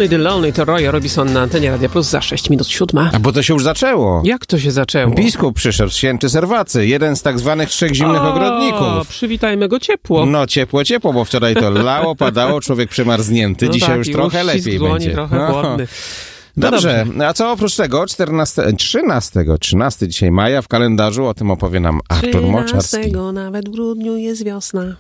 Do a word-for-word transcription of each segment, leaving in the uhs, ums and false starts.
Lonely the Lonely to Roy Orbison na antenie Radia Plus za sześć minut siódma. A bo to się już zaczęło. Jak to się zaczęło? Biskup przyszedł, święty Serwacy, jeden z tak zwanych trzech zimnych o, ogrodników. Przywitajmy go ciepło. No ciepło, ciepło, bo wczoraj to lało, padało, człowiek przemarznięty, no dzisiaj tak, już i trochę uścisk lepiej dłoni, będzie. trochę No. głodny. Dobrze. No dobrze, A co oprócz tego, czternastego, trzynastego, trzynastego dzisiaj maja w kalendarzu, o tym opowie nam Artur Moczarski. trzynastego nawet w grudniu jest wiosna.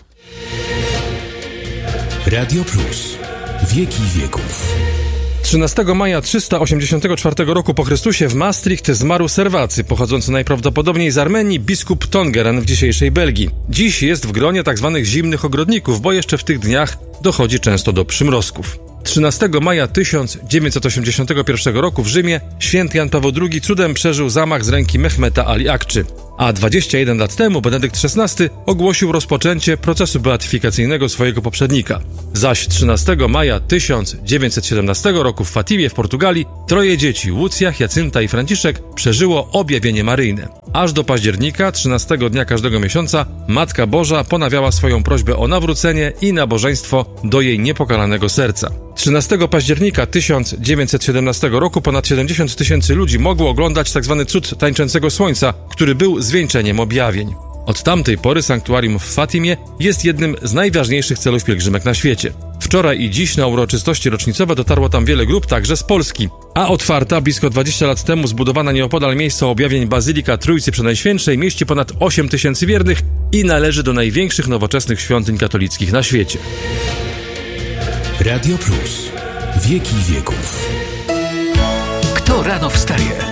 Radio Plus. Wieki wieków. trzynastego maja trzysta osiemdziesiątego czwartego roku po Chrystusie w Maastricht zmarł Serwacy, pochodzący najprawdopodobniej z Armenii, biskup Tongeren w dzisiejszej Belgii. Dziś jest w gronie tzw. zimnych ogrodników, bo jeszcze w tych dniach dochodzi często do przymrozków. trzynastego maja tysiąc dziewięćset osiemdziesiątego pierwszego roku w Rzymie święty Jan Paweł drugi cudem przeżył zamach z ręki Mehmeta Ali Akczy, a dwadzieścia jeden lat temu Benedykt szesnasty ogłosił rozpoczęcie procesu beatyfikacyjnego swojego poprzednika. Zaś trzynastego maja tysiąc dziewięćset siedemnastego roku w Fatimie w Portugalii troje dzieci, Łucja, Jacynta i Franciszek, przeżyło objawienie maryjne. Aż do października, trzynastego dnia każdego miesiąca, Matka Boża ponawiała swoją prośbę o nawrócenie i nabożeństwo do jej niepokalanego serca. trzynastego października tysiąc dziewięćset siedemnastego roku ponad siedemdziesiąt tysięcy ludzi mogło oglądać tzw. cud tańczącego słońca, który był zwieńczeniem objawień. Od tamtej pory sanktuarium w Fatimie jest jednym z najważniejszych celów pielgrzymek na świecie. Wczoraj i dziś na uroczystości rocznicowe dotarło tam wiele grup, także z Polski. A otwarta blisko dwadzieścia lat temu zbudowana nieopodal miejsca objawień Bazylika Trójcy Przenajświętszej mieści ponad osiem tysięcy wiernych i należy do największych nowoczesnych świątyń katolickich na świecie. Radio Plus. Wieki wieków. Kto rano wstaje?